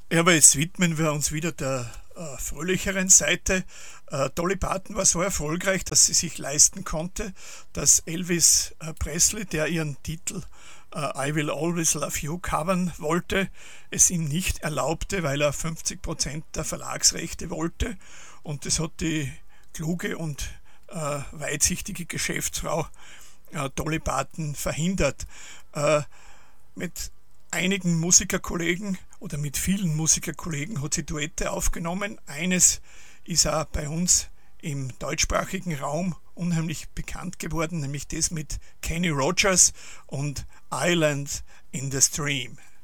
Ja, aber jetzt widmen wir uns wieder der fröhlicheren Seite. Dolly Parton war so erfolgreich, dass sie sich leisten konnte, dass Elvis Presley, der ihren Titel I Will Always Love You covern wollte, es ihm nicht erlaubte, weil er 50% der Verlagsrechte wollte. Und das hat die kluge und weitsichtige Geschäftsfrau Dolly Parton verhindert. Äh, mit einigen Musikerkollegen oder mit vielen Musikerkollegen hat sie Duette aufgenommen. Eines ist auch bei uns im deutschsprachigen Raum unheimlich bekannt geworden, nämlich das mit Kenny Rogers und Island in the Stream.